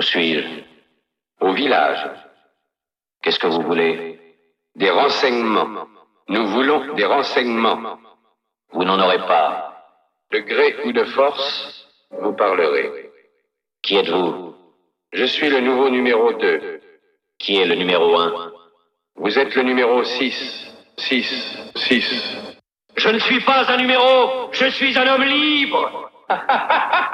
Où suis-je? Au village. Qu'est-ce que vous voulez? Des renseignements. Nous voulons des renseignements. Vous n'en aurez pas. De gré ou de force, vous parlerez. Qui êtes-vous? Je suis le nouveau numéro 2. Qui est le numéro 1? Vous êtes le numéro 6. 6. Je ne suis pas un numéro, je suis un homme libre.